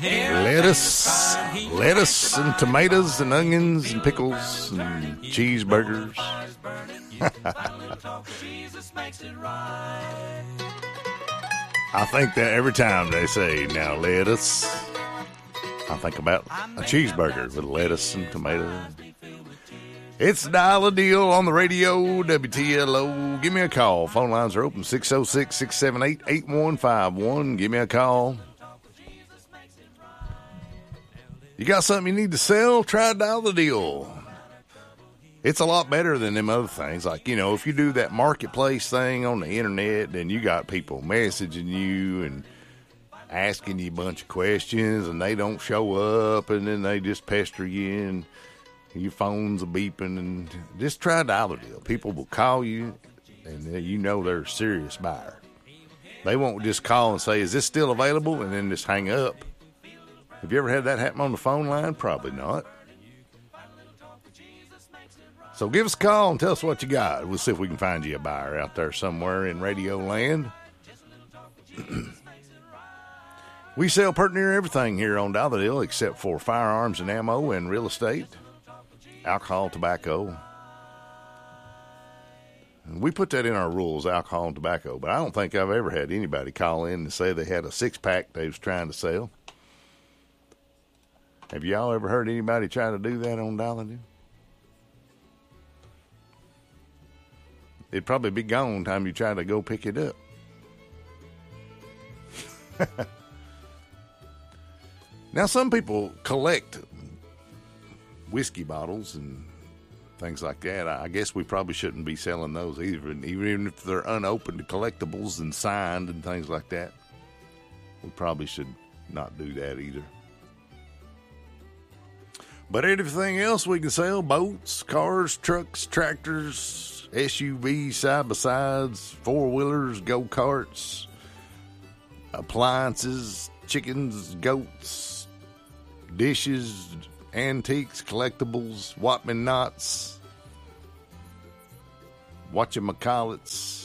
lettuce and tomatoes and onions and pickles and cheeseburgers. I think that every time they say, now lettuce, I think about a cheeseburger with lettuce and tomatoes. It's Dial a Deal on the radio, WTLO. Give me a call. Phone lines are open, 606-678-8151. Give me a call. You got something you need to sell? Try Dial the Deal. It's a lot better than them other things. Like, you know, if you do that marketplace thing on the internet, then you got people messaging you and asking you a bunch of questions, and they don't show up, and then they just pester you, and your phone's beeping. And just try Dial the Deal. People will call you, and you know they're a serious buyer. They won't just call and say, is this still available, and then just hang up. Have you ever had that happen on the phone line? Probably not. So give us a call and tell us what you got. We'll see if we can find you a buyer out there somewhere in radio land. We sell pretty near everything here on Dial the Deal except for firearms and ammo and real estate, alcohol, tobacco. And we put that in our rules, alcohol and tobacco, but I don't think I've ever had anybody call in and say they had a six-pack they was trying to sell. Have y'all ever heard anybody try to do that on Dial the Deal? It'd probably be gone time you try to go pick it up. Now, some people collect whiskey bottles and things like that. I guess we probably shouldn't be selling those either, even if they're unopened collectibles and signed and things like that. We probably should not do that either. But everything else we can sell, boats, cars, trucks, tractors, SUVs, side-by-sides, four-wheelers, go-karts, appliances, chickens, goats, dishes, antiques, collectibles, whatman-nots, whatchamacallits.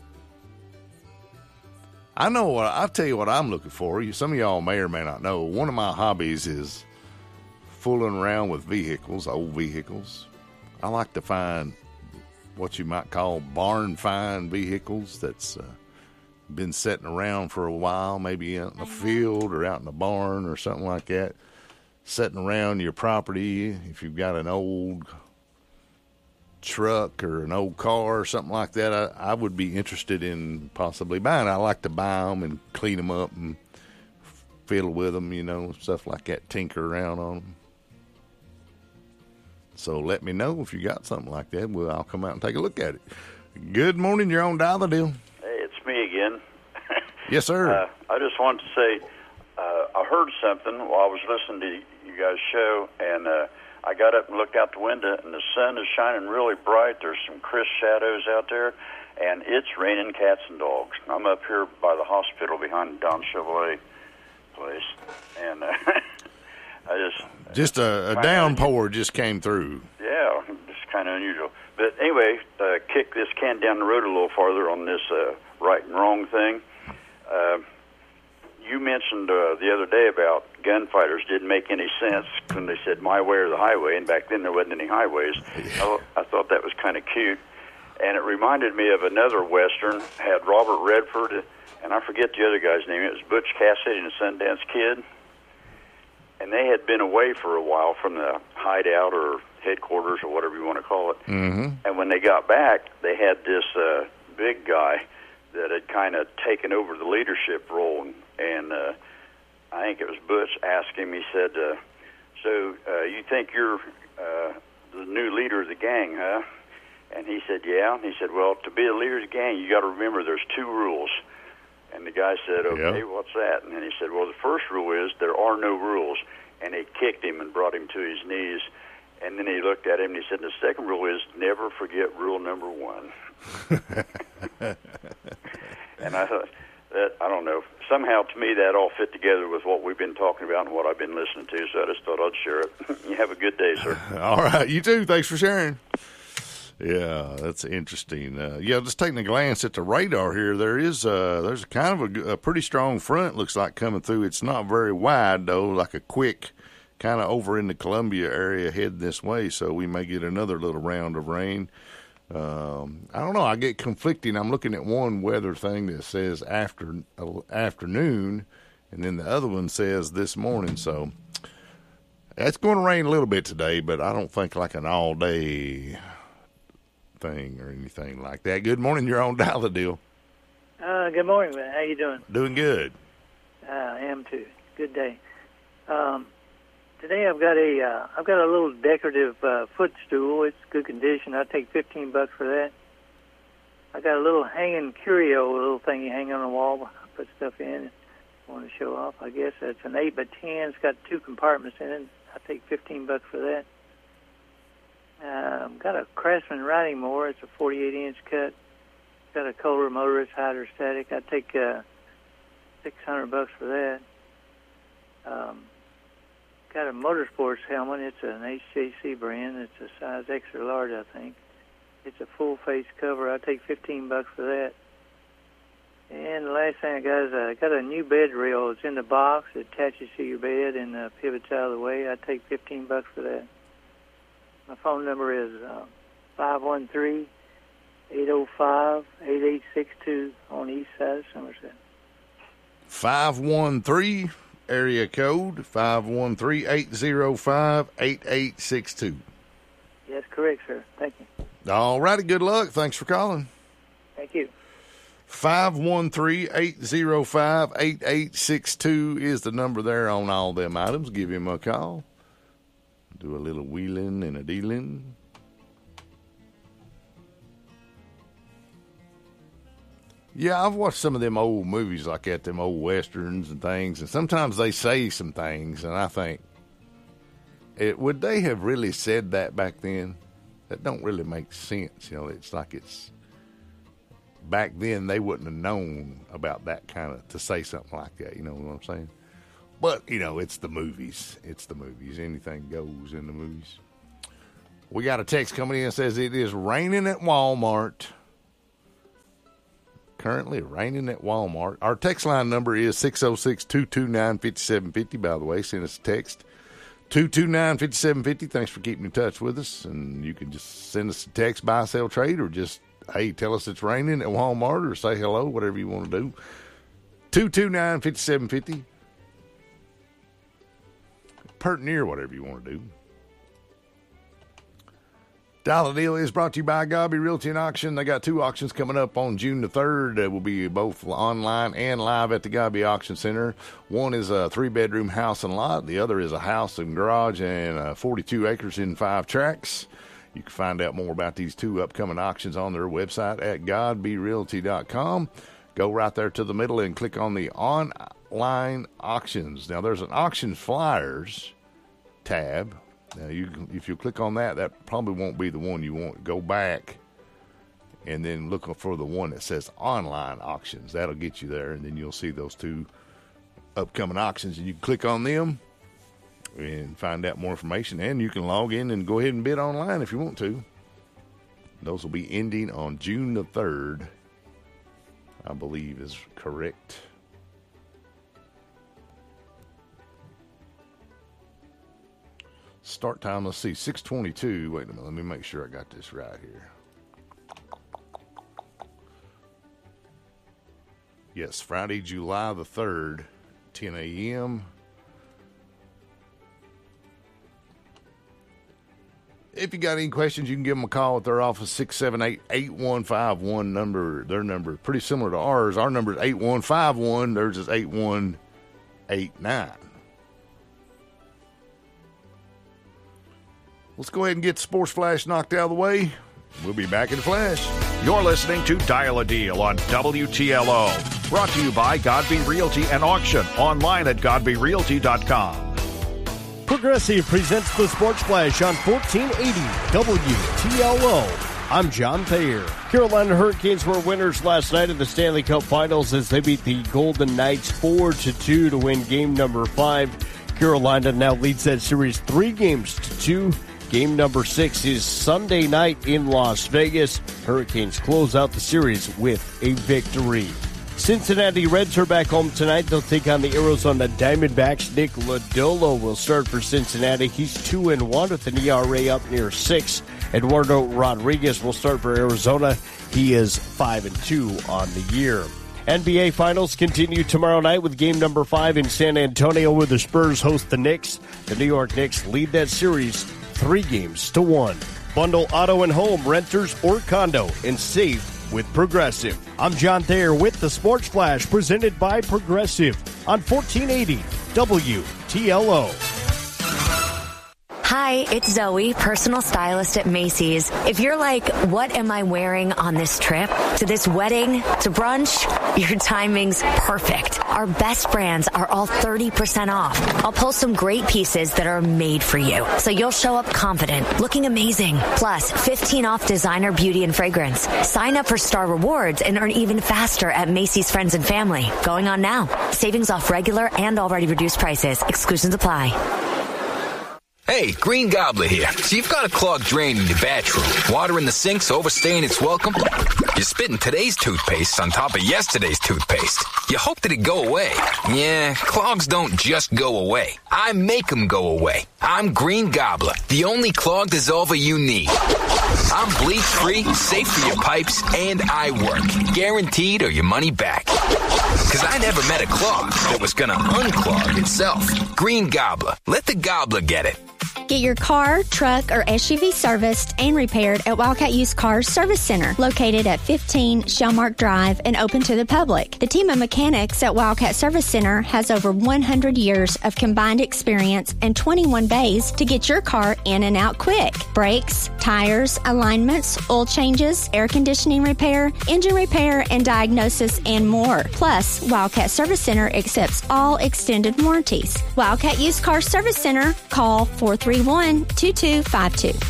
I'll tell you what I'm looking for. Some of y'all may or may not know. One of my hobbies is fooling around with vehicles, old vehicles. I like to find what you might call barn find vehicles that's been sitting around for a while, maybe out in the field or out in the barn or something like that, sitting around your property. If you've got an old truck or an old car or something like that, I would be interested in possibly buying. I like to buy them and clean them up and fiddle with them, you know, stuff like that, tinker around on them. So let me know if you got something like that. Well, I'll come out and take a look at it. Good morning. You're on Dial the Deal. Hey, it's me again. Yes, sir. I just wanted to say I heard something while I was listening to you guys' show, and I got up and looked out the window, and the sun is shining really bright. There's some crisp shadows out there, and it's raining cats and dogs. I'm up here by the hospital behind Don Chevrolet place, and just a downpour just came through. Yeah, it's kind of unusual. But anyway, kick this can down the road a little farther on this right and wrong thing. You mentioned the other day about gunfighters didn't make any sense when they said my way or the highway, and back then there wasn't any highways. Yeah. I thought that was kind of cute. And it reminded me of another Western, had Robert Redford, and I forget the other guy's name. It was Butch Cassidy and the Sundance Kid. And they had been away for a while from the hideout or headquarters or whatever you want to call it. Mm-hmm. And when they got back, they had this big guy that had kind of taken over the leadership role. And I think it was Butch asked him, he said, so you think you're the new leader of the gang, huh? And he said, yeah. And he said, well, to be the leader of the gang, you got to remember there's two rules. And the guy said, okay, yep. What's that? And then he said, well, the first rule is there are no rules. And he kicked him and brought him to his knees. And then he looked at him and he said, the second rule is never forget rule number one. And I thought, I don't know, somehow to me that all fit together with what we've been talking about and what I've been listening to, so I just thought I'd share it. You have a good day, sir. All right, you too. Thanks for sharing. Yeah, that's interesting. Just taking a glance at the radar here, there's kind of a pretty strong front, looks like, coming through. It's not very wide, though, like a quick kind of over in the Columbia area heading this way, so we may get another little round of rain. I don't know. I get conflicting. I'm looking at one weather thing that says afternoon, and then the other one says this morning, so it's going to rain a little bit today, but I don't think like an all-day thing or anything like that. Good morning. You're on Dial the Deal. Good morning, man. How you doing? Doing good. I am too. Good day. Today I've got a little decorative footstool. It's good condition. I take $15 for that. I got a little hanging curio, a little thing you hang on the wall. I put stuff in. I want to show off. I guess that's an 8x10. It's got 2 compartments in it. I take $15 for that. Got a Craftsman riding mower. It's a 48-inch cut. Got a Kohler motor. It's hydrostatic. I take $600 for that. Got a motorsports helmet. It's an HJC brand. It's a size extra large, I think. It's a full face cover. I take $15 for that. And the last thing I got is a new bed rail. It's in the box. It attaches to your bed and pivots out of the way. I take $15 for that. My phone number is 513-805-8862 on the east side of Somerset. 513, area code 513-805-8862. Yes, correct, sir. Thank you. All righty, good luck. Thanks for calling. Thank you. 513-805-8862 is the number there on all them items. Give him a call. Do a little wheeling and a dealing. Yeah, I've watched some of them old movies like that, them old westerns and things, and sometimes they say some things, and I think, would they have really said that back then? That don't really make sense. You know, it's like it's back then they wouldn't have known about that kind of, to say something like that, you know what I'm saying? But, you know, it's the movies. It's the movies. Anything goes in the movies. We got a text coming in that says it is raining at Walmart. Currently raining at Walmart. Our text line number is 606-229-5750. By the way, send us a text. 229-5750. Thanks for keeping in touch with us. And you can just send us a text, buy, sell, trade, or just, hey, tell us it's raining at Walmart, or say hello, whatever you want to do. 229-5750. Pert near, whatever you want to do. Dial the Deal is brought to you by Godby Realty and Auction. They got 2 auctions coming up on June the 3rd. They will be both online and live at the Godby Auction Center. One is a 3-bedroom house and lot. The other is a house and garage and 42 acres in 5 tracts. You can find out more about these 2 upcoming auctions on their website at godbyrealty.com. Go right there to the middle and click on the online auctions. Now, there's an auction flyers tab. Now, if you click on that, that probably won't be the one you want. Go back and then look for the one that says online auctions. That'll get you there, and then you'll see those 2 upcoming auctions, and you can click on them and find out more information, and you can log in and go ahead and bid online if you want to. Those will be ending on June the 3rd, I believe is correct. Start time, let's see, 6:22. Wait a minute, let me make sure I got this right here. Yes, Friday, July the 3rd, 10 a.m. If you got any questions, you can give them a call at their office, 678-8151 number. Their number, pretty similar to ours. Our number is 8151. Theirs is 8189. Let's go ahead and get Sports Flash knocked out of the way. We'll be back in a flash. You're listening to Dial a Deal on WTLO. Brought to you by Godby Realty and Auction. Online at godbyrealty.com. Progressive presents the Sports Flash on 1480 WTLO. I'm John Thayer. Carolina Hurricanes were winners last night of the Stanley Cup Finals as they beat the Golden Knights 4-2 to win game number 5. Carolina now leads that series 3-2. Game number 6 is Sunday night in Las Vegas. Hurricanes close out the series with a victory. Cincinnati Reds are back home tonight. They'll take on the Arizona Diamondbacks. Nick Lodolo will start for Cincinnati. He's 2-1 with an ERA up near 6. Eduardo Rodriguez will start for Arizona. He is 5-2 on the year. NBA Finals continue tomorrow night with game number 5 in San Antonio, where the Spurs host the Knicks. The New York Knicks lead that series 3-1. Bundle auto and home, renters or condo, and save with Progressive. I'm John Thayer with the Sports Flash, presented by Progressive on 1480 WTLO. Hi, it's Zoe, personal stylist at Macy's. If you're like, what am I wearing on this trip? To this wedding? To brunch? Your timing's perfect. Our best brands are all 30% off. I'll pull some great pieces that are made for you, so you'll show up confident, looking amazing. Plus, 15 off designer, beauty, and fragrance. Sign up for Star Rewards and earn even faster at Macy's Friends and Family. Going on now. Savings off regular and already reduced prices. Exclusions apply. Hey, Green Gobbler here. So you've got a clogged drain in your bathroom. Water in the sink's overstaying its welcome. You're spitting today's toothpaste on top of yesterday's toothpaste. You hope that it go away. Yeah, clogs don't just go away. I make them go away. I'm Green Gobbler, the only clog dissolver you need. I'm bleach-free, safe for your pipes, and I work. Guaranteed or your money back. Because I never met a clog that was going to unclog itself. Green Gobbler. Let the gobbler get it. Get your car, truck, or SUV serviced and repaired at Wildcat Used Cars Service Center, located at 15 Shellmark Drive and open to the public. The team of mechanics at Wildcat Service Center has over 100 years of combined experience and 21 bays to get your car in and out quick. Brakes, tires, alignments, oil changes, air conditioning repair, engine repair, and diagnosis, and more. Plus, Wildcat Service Center accepts all extended warranties. Wildcat Used Cars Service Center, call 431-2252.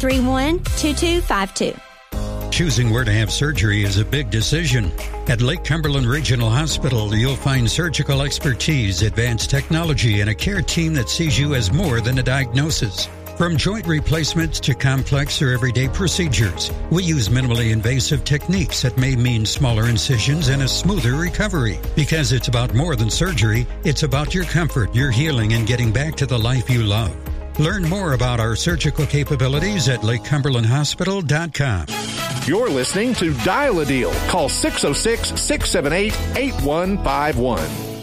431-2252. Choosing where to have surgery is a big decision. At Lake Cumberland Regional Hospital, you'll find surgical expertise, advanced technology, and a care team that sees you as more than a diagnosis. From joint replacements to complex or everyday procedures, we use minimally invasive techniques that may mean smaller incisions and a smoother recovery. Because it's about more than surgery, it's about your comfort, your healing, and getting back to the life you love. Learn more about our surgical capabilities at LakeCumberlandHospital.com. You're listening to Dial a Deal. Call 606-678-8151.